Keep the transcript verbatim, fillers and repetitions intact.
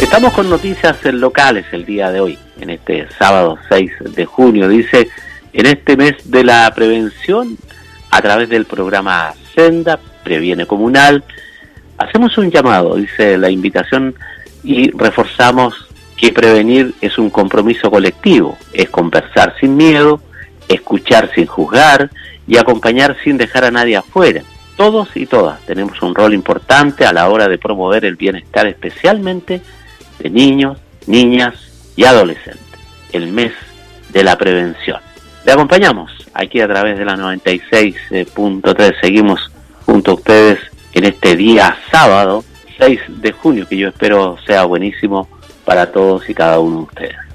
Estamos con noticias locales el día de hoy, en este sábado seis de junio. Dice, en este mes de la prevención, a través del programa Senda, Previene Comunal, hacemos un llamado, dice la invitación, y reforzamos que prevenir es un compromiso colectivo, es conversar sin miedo, escuchar sin juzgar y acompañar sin dejar a nadie afuera. Todos y todas tenemos un rol importante a la hora de promover el bienestar, especialmente de niños, niñas y adolescentes. El mes de la prevención. Le acompañamos aquí a través de la noventa y seis punto tres. Seguimos junto a ustedes en este día sábado seis de junio, que yo espero sea buenísimo para todos y cada uno de ustedes.